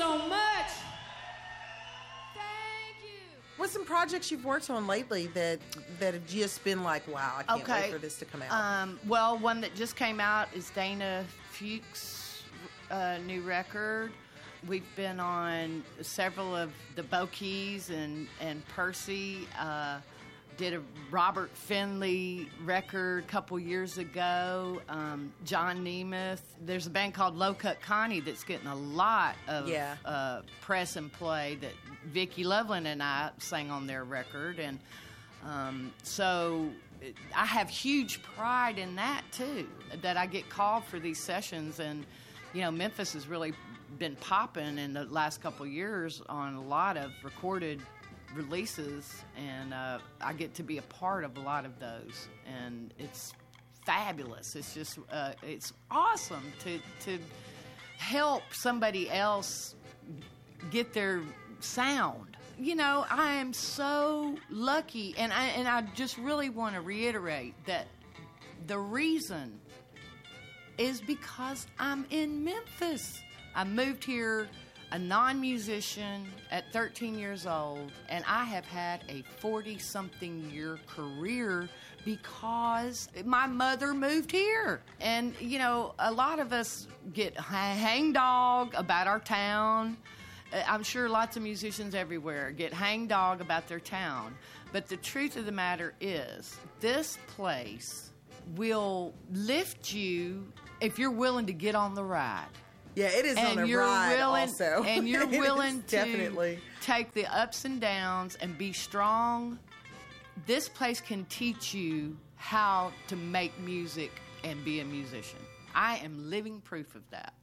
so much. Thank you. What's some projects you've worked on lately that have just been like, wow, I can't wait for this to come out? Well, one that just came out is Dana Fuchs' new record. We've been on several of the Bokeys and Percy. Did a Robert Finley record a couple years ago. John Nemeth. There's a band called Low Cut Connie that's getting a lot of press and play that Vicki Loveland and I sang on their record. And so I have huge pride in that, too, that I get called for these sessions. And, you know, Memphis has really been popping in the last couple of years on a lot of recorded releases, and I get to be a part of a lot of those, and it's fabulous. It's just it's awesome to help somebody else get their sound. You know, I am so lucky, and I just really want to reiterate that the reason is because I'm in Memphis. I moved here a non-musician at 13 years old, and I have had a 40-something year career because my mother moved here. And, you know, a lot of us get hangdog about our town. I'm sure lots of musicians everywhere get hangdog about their town. But the truth of the matter is, this place will lift you if you're willing to get on the ride. Yeah, it is on a ride also. And you're willing to definitely take the ups and downs and be strong. This place can teach you how to make music and be a musician. I am living proof of that.